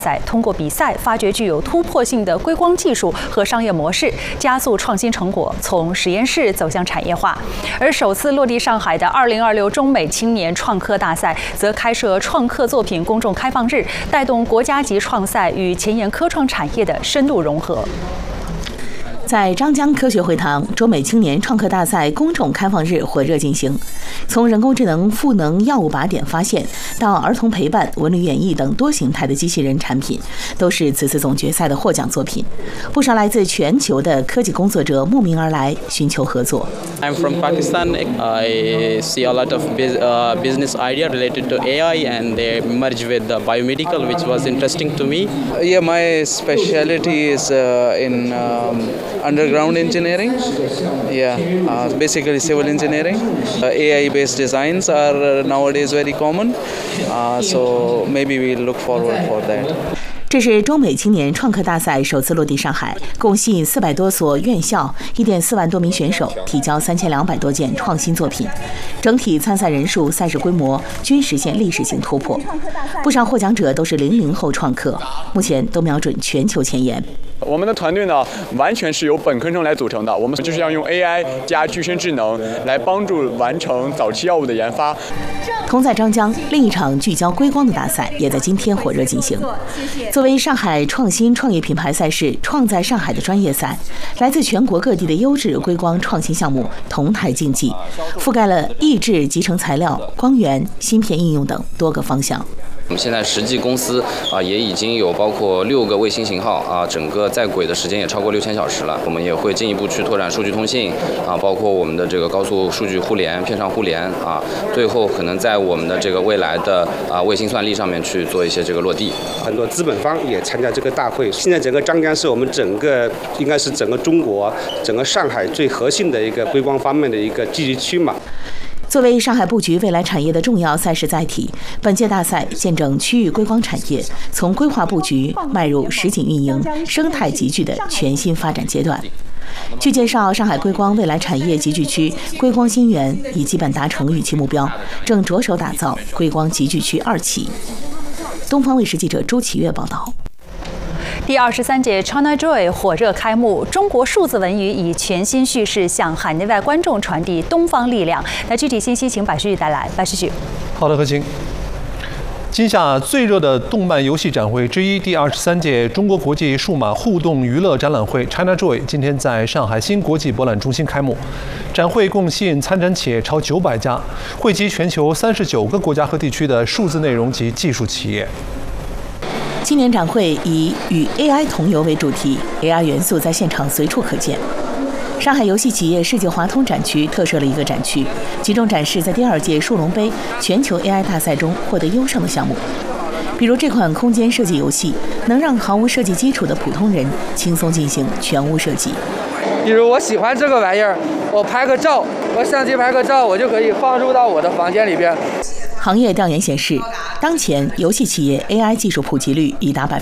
通过比赛发掘具有突破性的硅光技术和商业模式，加速创新成果从实验室走向产业化。而首次落地上海的2026中美青年创客大赛，则开设创客作品公众开放日，带动国家级创赛与前沿科创产业的深度融合。在张江科学会堂，中美青年创客大赛公众开放日火热进行。从人工智能赋能药物靶点发现，到儿童陪伴、文旅演绎等多形态的机器人产品，都是此次总决赛的获奖作品。不少来自全球的科技工作者慕名而来，寻求合作。 I'm from Pakistan. I see a lot of business idea related to AI, and they merge with the biomedical, which was interesting to me. Yeah, my specialty is in underground engineering. Yeah, basically civil engineering. AI-based designs are nowadays very common, so maybe we'll look forward for that. 这是中美青年创客大赛首次落地上海，共吸引400多所院校、1.4万多名选手提交3200多件创新作品，整体参赛人数、赛事规模均实现历史性突破。不少获奖者都是00后创客，目前都瞄准全球前沿。 我们的团队呢，完全是由本科生来组成的，我们就是要用 AI 加具身智能来帮助完成早期药物的研发。 同在张江，另一场聚焦硅光的大赛也在今天火热进行。作为上海创新创业品牌赛事“创在上海”的专业赛，来自全国各地的优质硅光创新项目同台竞技，覆盖了抑制集成材料、光源、芯片应用等多个方向。 我们现在实际公司也已经有包括6个卫星型号整个在轨的时间也超过6000小时了。我们也会进一步去拓展数据通信包括我们的这个高速数据互联、片上互联最后可能在我们的这个未来的卫星算力上面去做一些这个落地。 很多资本方也参加这个大会。现在整个张江是我们整个应该是整个中国、整个上海最核心的一个硅光方面的一个聚集区嘛。 作为上海布局未来产业的重要赛事载体，本届大赛见证区域硅光产业从规划布局迈入实景运营、生态集聚的全新发展阶段。据介绍，上海硅光未来产业集聚区硅光新园已基本达成预期目标，正着手打造硅光集聚区2期。东方卫视记者朱启月报道。第23届 China Joy 火热开幕，中国数字文娱以全新叙事向海内外观众传递东方力量。那具体信息请白旭带来。白旭。 好的，何晴。今夏最热的动漫游戏展会之一，第23届中国国际数码互动娱乐展览会 China Joy 今天在上海新国际博览中心开幕。展会共吸引参展企业超900家，汇集全球39个国家和地区的数字内容及技术企业。 今年展会以与 AI 同游为主题 ，AI 元素在现场随处可见。上海游戏企业世界华通展区特设了一个展区，集中展示在第2届树龙杯全球 AI 大赛中获得优胜的项目。比如这款空间设计游戏，能让毫无设计基础的普通人轻松进行全屋设计。 比如我喜欢这个玩意儿，我拍个照，我相机拍个照，我就可以放入到我的房间里边。 行业调研显示，当前游戏企业 AI 技术普及率已达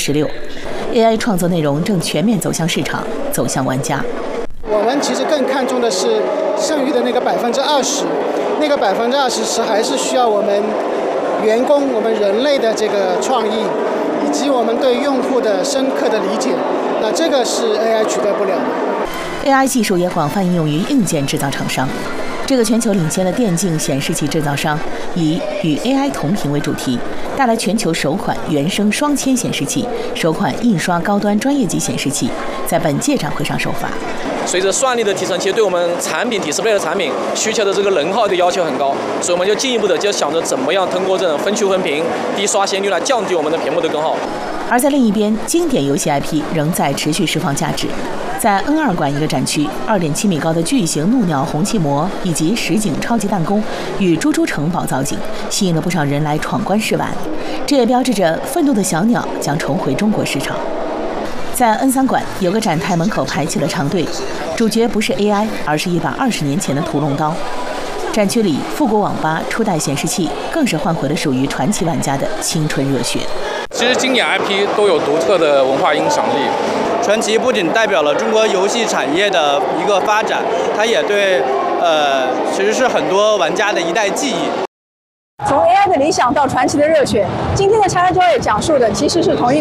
86%，AI 创作内容正全面走向市场，走向玩家。 我们其实更看重的是剩余的那个20%，那个20%是还是需要我们员工、我们人类的这个创意，以及我们对用户的深刻的理解。那这个是 AI 取代不了的。 AI 技术也广泛应用于硬件制造厂商。这个全球领先的电竞显示器制造商以与 AI 同频为主题，带来全球首款原生双铅显示器、首款印刷高端专业级显示器，在本届展会上首发。 随着算力的提升，其实对我们产品 display 的产品需求的这个能耗的要求很高，所以我们就进一步的就想着怎么样通过这种分区分屏、低刷新率来降低我们的屏幕的功耗。 而在另一边，经典游戏 IP 仍在持续释放价值。在 N2 馆一个展区，2.7米高的巨型怒鸟红旗魔以及实景超级弹弓与猪猪城堡造景，吸引了不少人来闯关试玩。这也标志着愤怒的小鸟将重回中国市场。在 N3 馆有个展台门口排起了长队，主角不是 AI， 而是一把20年前的屠龙刀。展区里，复古网吧初代显示器更是换回了属于传奇玩家的青春热血。 其实经典 IP 都有独特的文化影响力。 传奇不仅代表了中国游戏产业的一个发展，它也对其实是很多玩家的一代记忆。 从 AI 的理想到传奇的热血，今天的 China Joy 讲述的其实是同一